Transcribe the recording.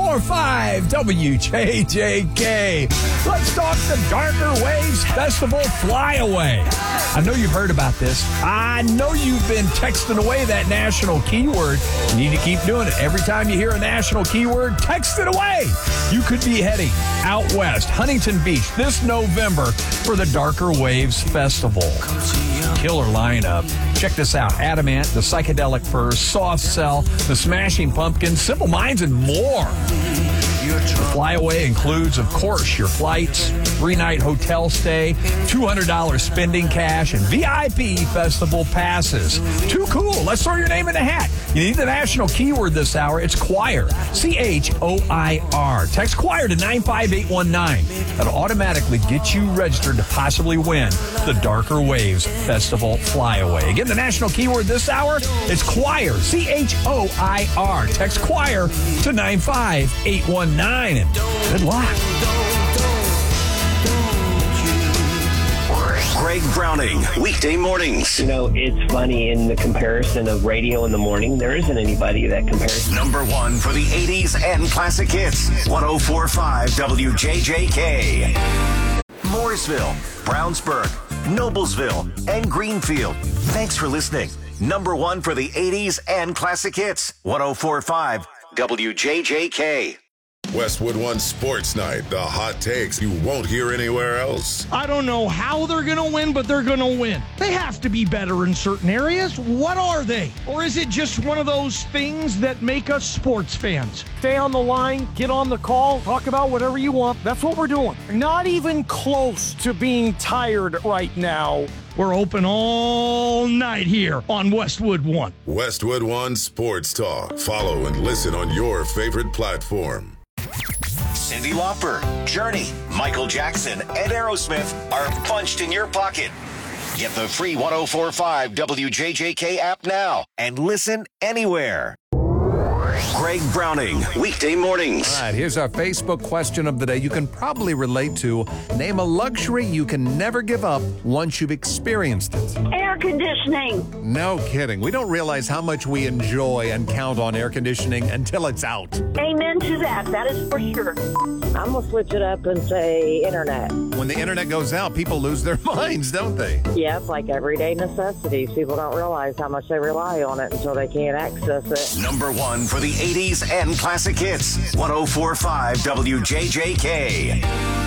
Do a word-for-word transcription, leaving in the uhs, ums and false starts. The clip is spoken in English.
four five W J J K. Let's talk the Darker Waves Festival Flyaway. I know you've heard about this. I know you've been texting away that national keyword. You need to keep doing it. Every time you hear a national keyword, text it away. You could be heading out west, Huntington Beach, this November for the Darker Waves Festival. Killer lineup. Check this out. Adamant, the Psychedelic Furs, Soft Cell, the Smashing Pumpkins, Simple Minds, and more. The Flyaway includes, of course, your flights, three-night hotel stay, two hundred dollars spending cash, and V I P festival passes. Too cool. Let's throw your name in the hat. You need the national keyword this hour. It's choir. C H O I R. Text choir to nine five eight one nine. That'll automatically get you registered to possibly win the Darker Waves Festival Flyaway. Again, the national keyword this hour is choir. C H O I R. Text choir to nine five eight one nine. And good luck. Greg Browning, weekday mornings. You know, it's funny in the comparison of radio in the morning, there isn't anybody that compares. Number one for the eighties and classic hits. one oh four point five W J J K. Mooresville, Brownsburg, Noblesville, and Greenfield. Thanks for listening. Number one for the eighties and classic hits. one oh four point five W J J K. Westwood One Sports Night, the hot takes you won't hear anywhere else. I don't know how they're going to win, but they're going to win. They have to be better in certain areas. What are they? Or is it just one of those things that make us sports fans? Stay on the line, get on the call, talk about whatever you want. That's what we're doing. Not even close to being tired right now. We're open all night here on Westwood One. Westwood One Sports Talk. Follow and listen on your favorite platform. Cyndi Lauper, Journey, Michael Jackson, and Aerosmith are bunched in your pocket. Get the free one oh four point five W J J K app now and listen anywhere. Greg Browning, weekday mornings. All right, here's our Facebook question of the day you can probably relate to. Name a luxury you can never give up once you've experienced it. Air conditioning. No kidding. We don't realize how much we enjoy and count on air conditioning until it's out. Amen to that. That is for sure. I'm going to switch it up and say internet. When the internet goes out, people lose their minds, don't they? Yep, like everyday necessities. People don't realize how much they rely on it until they can't access it. Number one for the eighties and classic hits. one oh four point five W J J K.